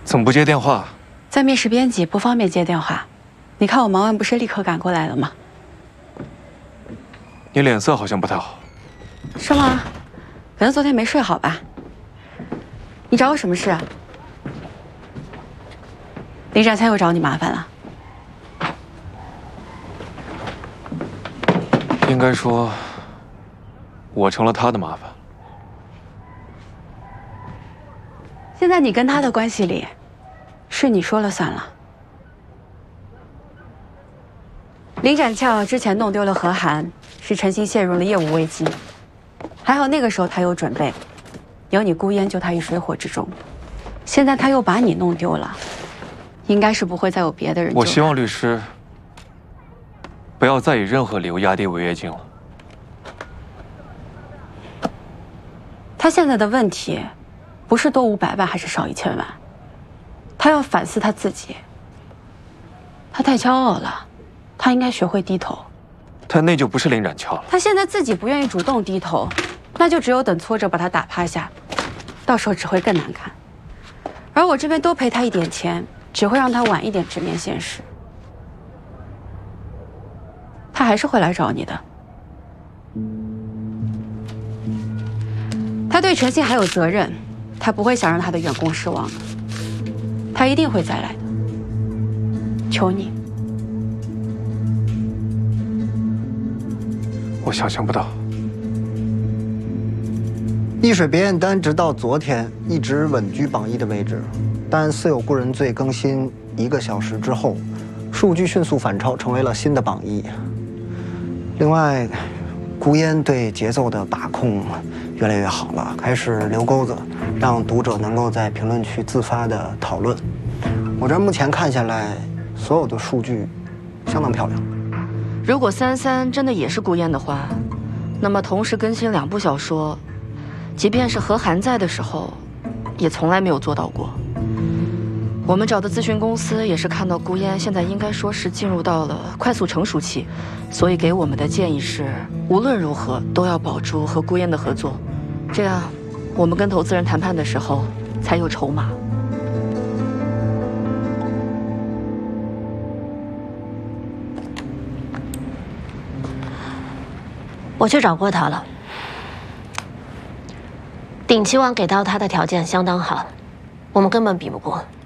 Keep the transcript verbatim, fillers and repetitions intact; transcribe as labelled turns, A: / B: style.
A: 怎么不接电话？
B: 在密室编辑，不方便接电话。你看我忙完不是立刻赶过来了吗？
A: 你脸色好像不太好。
B: 是吗？可能昨天没睡好吧。你找我什么事啊？林展才又找你麻烦了。
A: 应该说，我成了他的麻烦。
B: 现在你跟他的关系里，是你说了算了。林展翘之前弄丢了何涵，是陈星陷入了业务危机，还好那个时候他有准备，有你孤烟救他于水火之中。现在他又把你弄丢了，应该是不会再有别的人救他。
A: 我希望律师不要再以任何理由压低违约金了。
B: 他现在的问题，不是多五百万还是少一千万，他要反思他自己。他太骄傲了，他应该学会低头。
A: 但那就不是林展翘了。
B: 他现在自己不愿意主动低头，那就只有等挫折把他打趴下，到时候只会更难看。而我这边多赔他一点钱，只会让他晚一点直面现实。他还是会来找你的。他对陈信还有责任，他不会想让他的员工失望的，他一定会再来的。求你。
A: 我想象不到。
C: 易水别艳丹直到昨天一直稳居榜一的位置，但似有故人醉更新一个小时之后，数据迅速反超，成为了新的榜一。另外，孤烟对节奏的把控越来越好了，开始留钩子，让读者能够在评论区自发的讨论。我这目前看下来，所有的数据相当漂亮。
D: 如果三三真的也是孤烟的话，那么同时更新两部小说，即便是何涵在的时候，也从来没有做到过。我们找的咨询公司也是看到孤烟现在应该说是进入到了快速成熟期，所以给我们的建议是，无论如何都要保住和孤烟的合作，这样我们跟投资人谈判的时候才有筹码。
E: 我去找过他了，顶期望给到他的条件相当好，我们根本比不过。